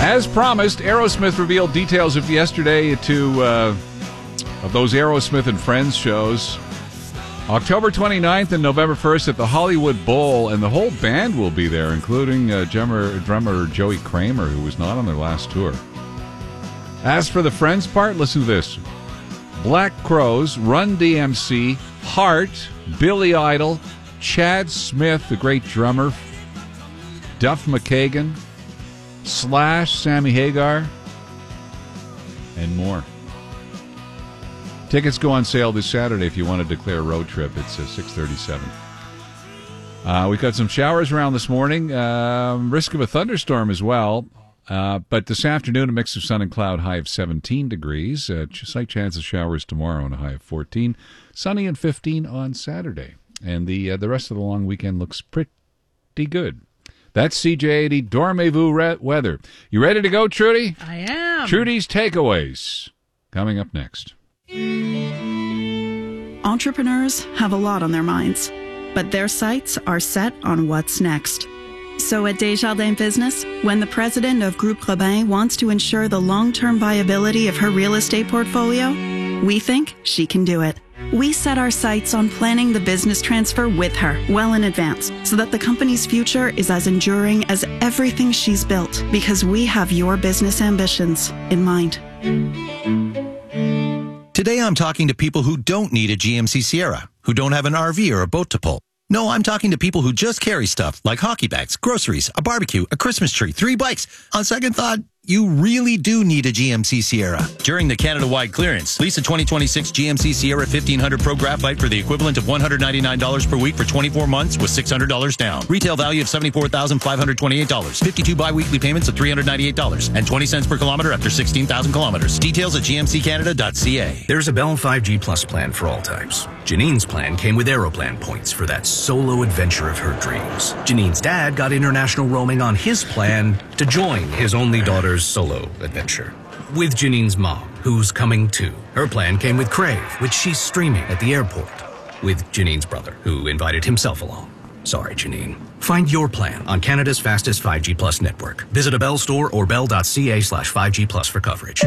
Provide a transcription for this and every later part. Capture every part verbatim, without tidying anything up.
As promised, Aerosmith revealed details of yesterday to uh, of those Aerosmith and Friends shows. October twenty-ninth and November first at the Hollywood Bowl, and the whole band will be there, including uh, drummer, drummer Joey Kramer, who was not on their last tour. As for the Friends part, listen to this. Black Crowes, Run D M C, Heart, Billy Idol, Chad Smith, the great drummer, Duff McKagan, Slash, Sammy Hagar, and more. Tickets go on sale this Saturday if you want to declare a road trip. It's uh, six thirty-seven. Uh, we've got some showers around this morning. Um, risk of a thunderstorm as well. Uh, but this afternoon, a mix of sun and cloud, high of seventeen degrees. Uh, slight chance of showers tomorrow and a high of fourteen. Sunny and fifteen on Saturday. And the uh, the rest of the long weekend looks pretty good. That's C J eighty Dormez-vous re- weather. You ready to go, Trudy? I am. Trudy's Takeaways coming up next. Entrepreneurs have a lot on their minds, but their sights are set on what's next. So at Desjardins Business, when the president of Groupe Robin wants to ensure the long-term viability of her real estate portfolio, we think she can do it. We set our sights on planning the business transfer with her well in advance so that the company's future is as enduring as everything she's built, because we have your business ambitions in mind. Today I'm talking to people who don't need a G M C Sierra, who don't have an R V or a boat to pull. No, I'm talking to people who just carry stuff like hockey bags, groceries, a barbecue, a Christmas tree, three bikes. On second thought, you really do need a G M C Sierra. During the Canada-wide clearance, lease a twenty twenty-six G M C Sierra fifteen hundred Pro Graphite for the equivalent of one hundred ninety-nine dollars per week for twenty-four months with six hundred dollars down. Retail value of seventy-four thousand five hundred twenty-eight dollars. fifty-two bi-weekly payments of three hundred ninety-eight dollars and twenty cents per kilometer after sixteen thousand kilometers. Details at g m c canada dot c a. There's a Bell five G Plus plan for all types. Janine's plan came with Aeroplan points for that solo adventure of her dreams. Janine's dad got international roaming on his plan to join his only daughter's solo adventure. With Janine's mom, who's coming too. Her plan came with Crave, which she's streaming at the airport. With Janine's brother, who invited himself along. Sorry, Janine. Find your plan on Canada's fastest five G Plus network. Visit a Bell store or bell dot c a slash five G plus for coverage.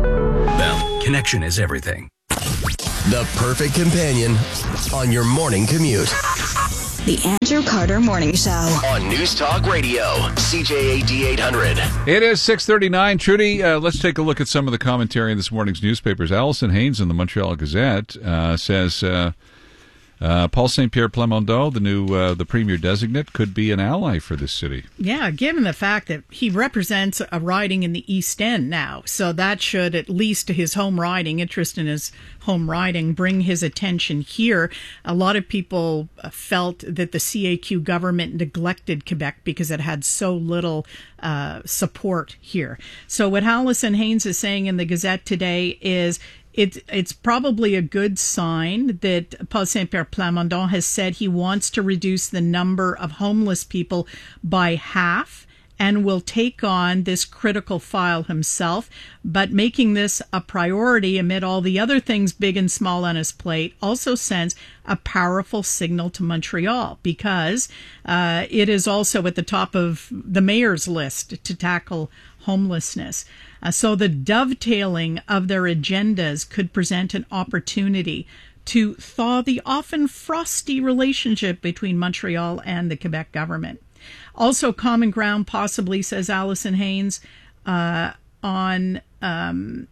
Bell, connection is everything. The perfect companion on your morning commute. The Andrew Carter Morning Show. On News Talk Radio, C J A D eight hundred. It is six thirty-nine. Trudy, uh, let's take a look at some of the commentary in this morning's newspapers. Alison Haynes in the Montreal Gazette uh, says uh, uh, Paul Saint-Pierre Plamondon, the new uh, the premier designate, could be an ally for this city. Yeah, given the fact that he represents a riding in the East End now, so that should, at least his home riding, interest in his home riding, bring his attention here. A lot of people felt that the C A Q government neglected Quebec because it had so little uh, support here. So what Alison Haynes is saying in the Gazette today is It, it's probably a good sign that Paul Saint-Pierre Plamondon has said he wants to reduce the number of homeless people by half and will take on this critical file himself. But making this a priority amid all the other things big and small on his plate also sends a powerful signal to Montreal, because uh, it is also at the top of the mayor's list to tackle homelessness. Uh, so the dovetailing of their agendas could present an opportunity to thaw the often frosty relationship between Montreal and the Quebec government. Also common ground possibly, says Alison Haynes, uh, on um,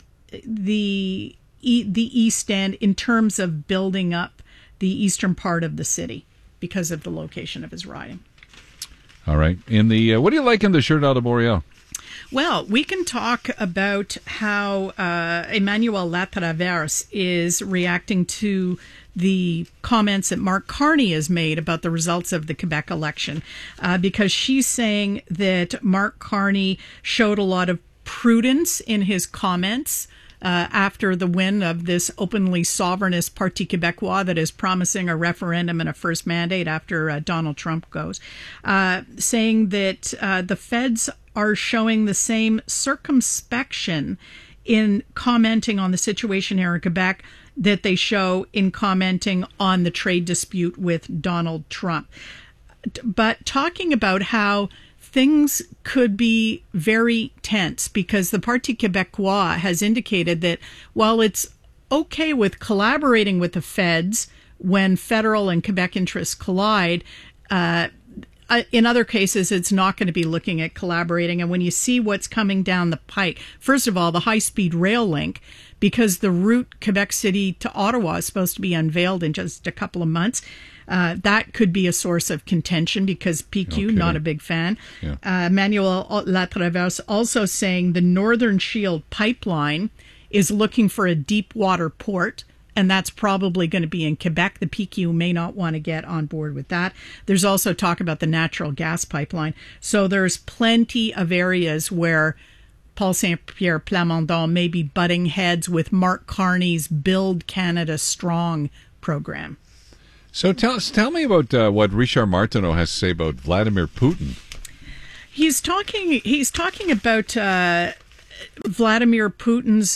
the, e- the East End in terms of building up the eastern part of the city because of the location of his riding. All right. In the uh, what do you like in the Journal de Montréal? Well, we can talk about how uh, Emmanuelle Latraverse is reacting to the comments that Mark Carney has made about the results of the Quebec election, uh, because she's saying that Mark Carney showed a lot of prudence in his comments Uh, after the win of this openly sovereignist Parti Québécois that is promising a referendum and a first mandate after uh, Donald Trump goes, uh, saying that uh, the feds are showing the same circumspection in commenting on the situation here in Quebec that they show in commenting on the trade dispute with Donald Trump. But talking about how things could be very tense because the Parti Québécois has indicated that while it's okay with collaborating with the feds when federal and Quebec interests collide, uh, in other cases, it's not going to be looking at collaborating. And when you see what's coming down the pike, first of all, the high-speed rail link, because the route Quebec City to Ottawa is supposed to be unveiled in just a couple of months, uh, that could be a source of contention because P Q, okay. not a big fan. Yeah. Uh, Manuel Latraverse also saying the Northern Shield pipeline is looking for a deep water port, and that's probably going to be in Quebec. The P Q may not want to get on board with that. There's also talk about the natural gas pipeline. So there's plenty of areas where Paul Saint-Pierre Plamondon may be butting heads with Mark Carney's Build Canada Strong program. So tell us, tell me about uh, what Richard Martineau has to say about Vladimir Putin. He's talking. He's talking about uh, Vladimir Putin's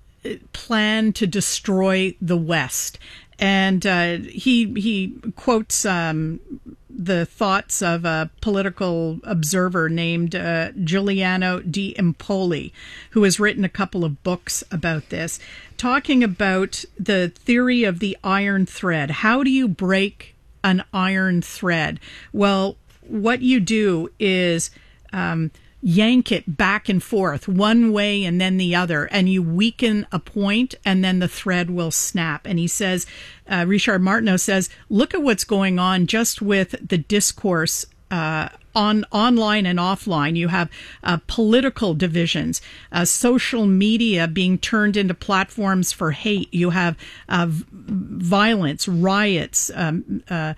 plan to destroy the West, and uh, he he quotes um, the thoughts of a political observer named uh, Giuliano Di Empoli, who has written a couple of books about this, talking about the theory of the iron thread. How do you break an iron thread? Well, what you do is um, yank it back and forth, one way and then the other, and you weaken a point and then the thread will snap. And he says, uh, Richard Martineau says, look at what's going on just with the discourse uh, on online and offline. You have uh, political divisions, uh, social media being turned into platforms for hate. You have uh, v- violence, riots, um, uh,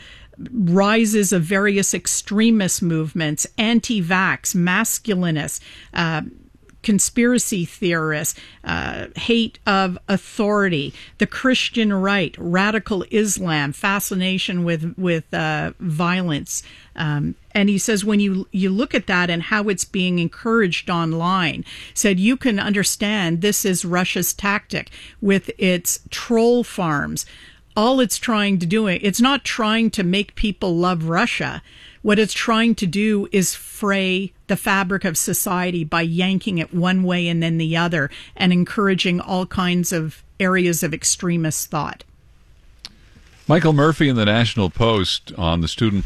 rises of various extremist movements, anti-vax, masculinists, uh, conspiracy theorists, uh, hate of authority, the Christian right, radical Islam, fascination with with uh, violence. Um, and he says when you you look at that and how it's being encouraged online, said you can understand this is Russia's tactic with its troll farms. All it's trying to do, it's not trying to make people love Russia. What it's trying to do is fray the fabric of society by yanking it one way and then the other and encouraging all kinds of areas of extremist thought. Michael Murphy in the National Post on the student